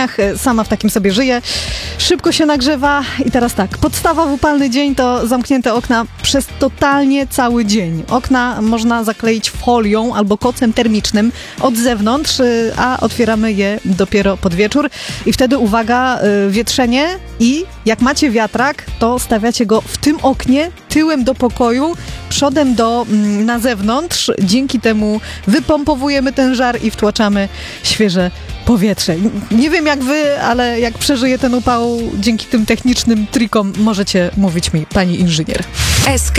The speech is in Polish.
pomieszczeniach, sama w takim sobie żyję. Szybko się nagrzewa i teraz tak, podstawa w upalny dzień to zamknięte okna przez totalnie cały dzień. Okna można zakleić folią albo kocem termicznym od zewnątrz, a otwieramy je dopiero pod wieczór. I wtedy uwaga, wietrzenie i jak macie wiatrak, to stawiacie go w tym oknie, tyłem do pokoju, przodem na zewnątrz. Dzięki temu wypompowujemy ten żar i wtłaczamy świeże powietrze. Nie wiem jak wy, ale jak przeżyję ten upał dzięki tym technicznym trikom, możecie mówić mi, pani inżynier. SK